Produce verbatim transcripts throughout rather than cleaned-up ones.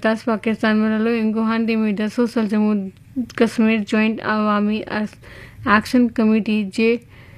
Batas Pakistan melalui unggahan di media sosial Jammu Kashmir Joint Awami Action Committee J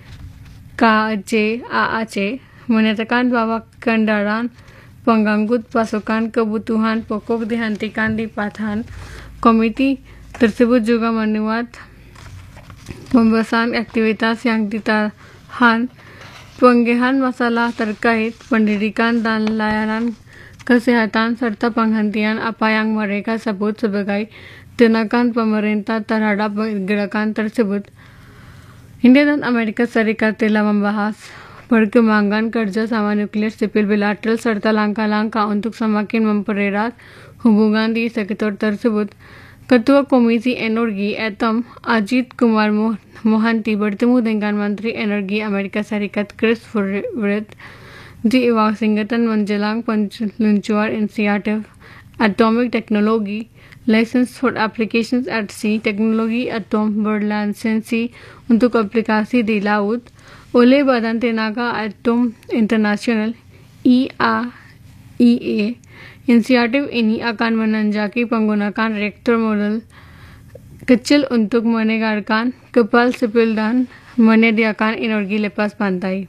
K J A A C menyatakan bahwa kendaraan pengangkut pasukan kebutuhan pokok dihentikan di Pathan. Komiti tersebut juga memuat pembahasan aktivitas yang ditahan, pengalihan masalah terkait pendidikan dan layanan kesehatan, serta penghentian apa yang mereka sebut sebagai tindakan pemerintah terhadap gerakan tersebut. India dan Amerika Serikat telah membahas perkembangan kerjasama nuklir sipil bilateral serta langkah-langkah untuk semakin mempererat hubungan di sektor tersebut. Ketua Komisi Energi Atom Ajit Kumar Mohanty bertemu dengan Menteri Energi Amerika Serikat Chris Wright di Washington menjelang peluncuran inisiatif Atomic Technology License for Applications at Sea. Teknologi atom berlisensi untuk aplikasi di laut oleh Badan Tenaga Atom Internasional I A E A. Inisiatif ini akan menanjaki penggunaan reaktor model kecil untuk menyegarkan kapal sipil dan menyediakan energi lepas pantai.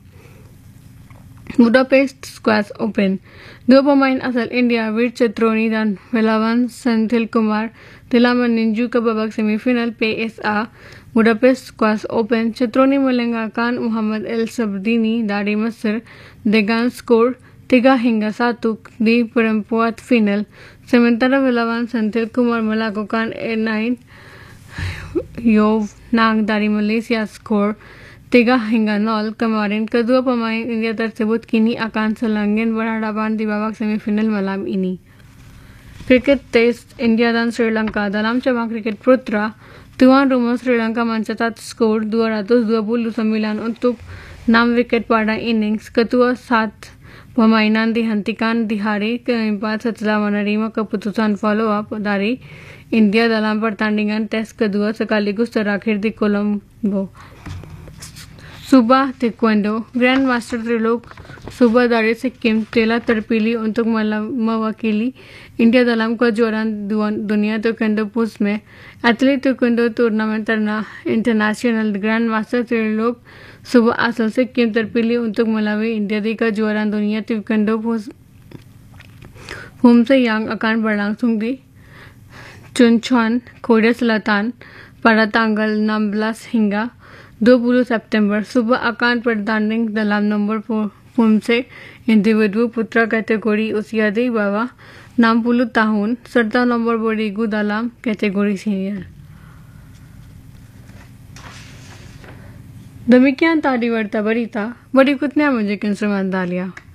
Budapest Squash Open. Dua pemain asal India, Veer Chatroni dan Velavan Senthil Kumar, telah menuju ke babak semifinal P S A Budapest Squash Open. Chatroni mengalahkan Muhammad El Sabdini dari Mesir dengan skor tiga hingga satu di perempat final. Sementara Velavan Senthil Kumar melakukan Enain Yov Nang dari Malaysia skor tiga hingga nol. Kemarin, kedua pemain India tersebut kini akan selangin berhadapan di babak semifinal malam ini. Kriket Test India dan Sri Lanka. Dalam cabang kriket putra, tuan rumah Sri Lanka mencatat skor dua ratus dua puluh sembilan untuk enam wiket pada innings kedua saat permainan dihentikan di hari keempat setelah menerima keputusan follow-up dari India dalam pertandingan tes kedua sekaligus terakhir di Colombo. Subah Taekwondo. Grandmaster Trilok Subah dari Sikkim telah terpilih untuk mewakili India dalam kejuaraan dunia Taekwondo Push-Med. Atlet Taekwondo Turnamen Internasional. Grandmaster Trilok Subah asal Sikkim terpilih untuk melalui India di kejuaraan dunia Taekwondo Push-Med yang akan berlangsung di Chuncheon, Korea Selatan pada tanggal enam belas hingga dua puluh September. Subah akan bertanding dalam nomor Push-Med individu putra kategori usia di bawah enam puluh tahun serta nomor beregu dalam kategori senior. Demikian tadi warta berita. Berikutnya menunjukkan Instrumental.